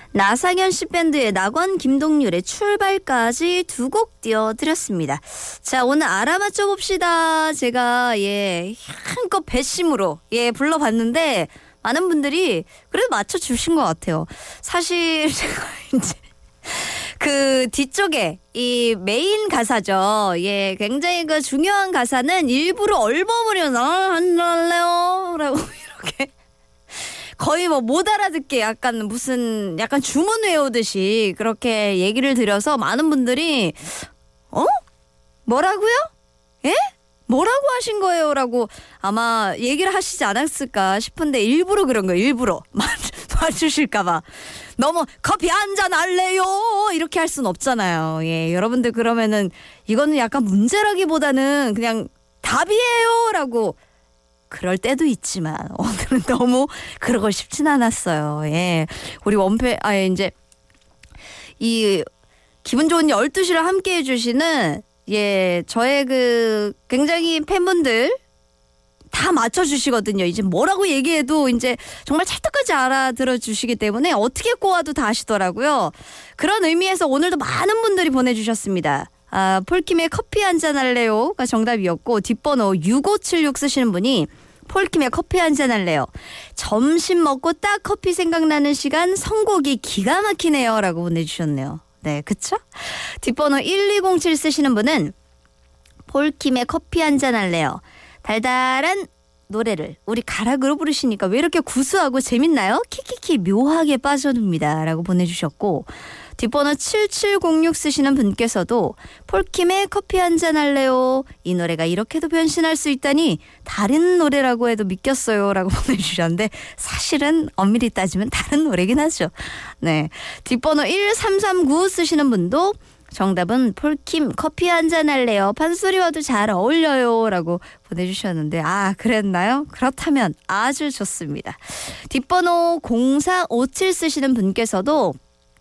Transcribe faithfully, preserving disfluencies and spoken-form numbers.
나상현 씨 밴드의 낙원 김동률의 출발까지 두 곡 띄워드렸습니다. 자, 오늘 알아맞혀 봅시다. 제가 예 한껏 배심으로 예 불러봤는데 많은 분들이 그래도 맞춰주신 것 같아요. 사실 제가 이제 그 뒤쪽에 이 메인 가사죠. 예, 굉장히 그 중요한 가사는 일부러 얼버무려 나안 할래요 라고 이렇게 거의 뭐 못 알아듣게 약간 무슨 약간 주문 외우듯이 그렇게 얘기를 드려서 많은 분들이 어? 뭐라고요? 예? 뭐라고 하신 거예요? 라고 아마 얘기를 하시지 않았을까 싶은데 일부러 그런 거예요. 일부러. 맞추실까 봐. 너무 커피 한잔 할래요? 이렇게 할 순 없잖아요. 예, 여러분들 그러면은 이거는 약간 문제라기보다는 그냥 답이에요 라고 그럴 때도 있지만 오늘은 너무 그러고 싶진 않았어요. 예. 우리 원패, 아, 이제 이 기분 좋은 열두 시를 함께 해주시는 예, 저의 그 굉장히 팬분들 다 맞춰주시거든요. 이제 뭐라고 얘기해도 이제 정말 찰떡까지 알아들어 주시기 때문에 어떻게 꼬아도 다 아시더라고요. 그런 의미에서 오늘도 많은 분들이 보내주셨습니다. 아, 폴킴의 커피 한잔 할래요가 정답이었고 뒷번호 육오칠육 쓰시는 분이 폴킴의 커피 한잔 할래요. 점심 먹고 딱 커피 생각나는 시간 선곡이 기가 막히네요 라고 보내주셨네요. 네, 그쵸? 뒷번호 일이공칠 쓰시는 분은 폴킴의 커피 한잔 할래요. 달달한 노래를 우리 가락으로 부르시니까 왜 이렇게 구수하고 재밌나요? 키키키 묘하게 빠져듭니다 라고 보내주셨고 뒷번호 칠칠공육 쓰시는 분께서도 폴킴의 커피 한잔 할래요. 이 노래가 이렇게도 변신할 수 있다니 다른 노래라고 해도 믿겼어요 라고 보내주셨는데 사실은 엄밀히 따지면 다른 노래긴 하죠. 네, 뒷번호 일삼삼구 쓰시는 분도 정답은 폴킴 커피 한잔 할래요. 판소리와도 잘 어울려요 라고 보내주셨는데 아 그랬나요? 그렇다면 아주 좋습니다. 뒷번호 공사오칠 쓰시는 분께서도